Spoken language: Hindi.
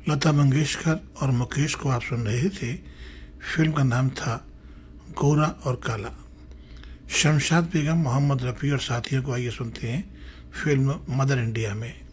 लता मंगेशकर और मुकेश को आप सुन रहे थे। फिल्म का नाम था गोरा और काला। शमशाद बेगम, मोहम्मद रफ़ी और साथियों को आइए सुनते हैं फिल्म मदर इंडिया में।